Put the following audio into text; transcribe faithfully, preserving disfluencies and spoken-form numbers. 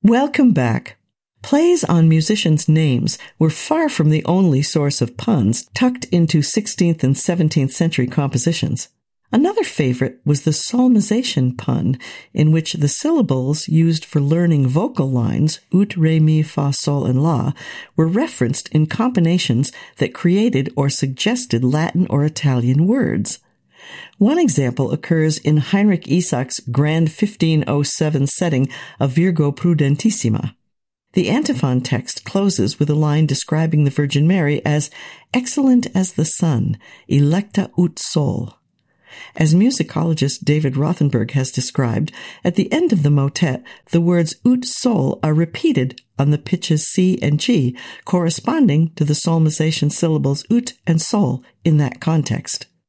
Welcome back. Plays on musicians' names were far from the only source of puns tucked into sixteenth and seventeenth century compositions. Another favorite was the psalmization pun, in which the syllables used for learning vocal lines, ut, re, mi, fa, sol, and la, were referenced in combinations that created or suggested Latin or Italian words. One example occurs in Heinrich Isaacs' grand fifteen oh seven setting of Virgo Prudentissima. The antiphon text closes with a line describing the Virgin Mary as excellent as the sun, electa ut sol. As musicologist David Rothenberg has described, at the end of the motet, the words ut sol are repeated on the pitches C and G, corresponding to the psalmization syllables ut and sol in that context.